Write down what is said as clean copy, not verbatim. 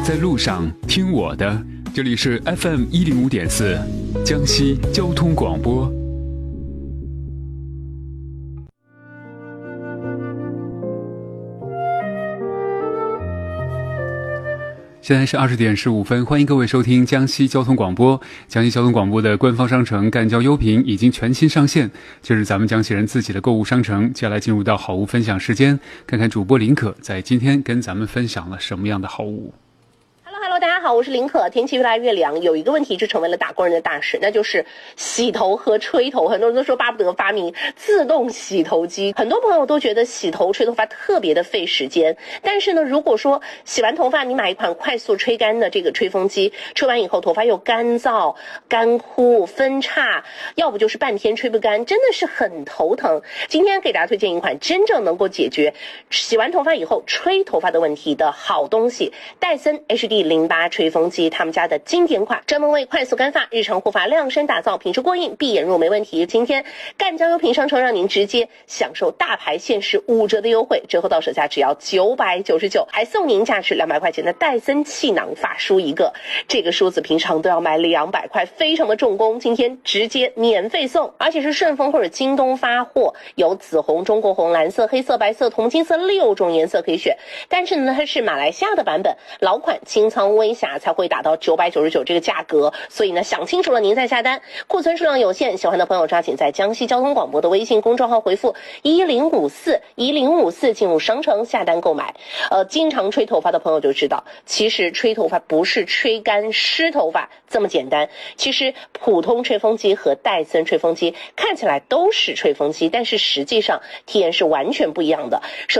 在路上听我的，这里是 FM105.4江西交通广播。现在是20点15分，欢迎各位收听江西交通广播。江西交通广播的官方商城赣交优品已经全新上线，这是咱们江西人自己的购物商城。接下来进入到好物分享时间，看看主播林可在今天跟咱们分享了什么样的好物。 Hello， 大家好，我是林可。天气越来越凉，有一个问题就成为了打工人的大事，那就是洗头和吹头。很多人都说巴不得发明自动洗头机，很多朋友都觉得洗头吹头发特别的费时间。但是呢，如果说洗完头发你买一款快速吹干的这个吹风机，吹完以后头发又干燥、干枯、分叉，要不就是半天吹不干，真的是很头疼。今天给大家推荐一款真正能够解决洗完头发以后吹头发的问题的好东西——戴森 HD08吹风机，他们家的经典款，专门为快速干发、日常护发量身打造，品质过硬，闭眼入没问题。今天赣交优品商城让您直接享受大牌限时5折的优惠，折后到手价只要999，还送您价值200块钱的戴森气囊发梳一个。这个梳子平常都要买200块，非常的重工，今天直接免费送，而且是顺丰或者京东发货，有紫红、中国红、蓝色、黑色、白色、铜金色6种颜色可以选。但是呢，它是马来西亚的版本，老款清仓微瑕才会达到999这个价格，所以呢，想清楚了您再下单。库存数量有限，喜欢的朋友抓紧在江西交通广播的微信公众号回复1054进入商城下单购买。经常吹头发的朋友就知道，其实吹头发不是吹干湿头发这么简单。其实普通吹风机和戴森吹风机看起来都是吹风机，但是实际上体验是完全不一样的。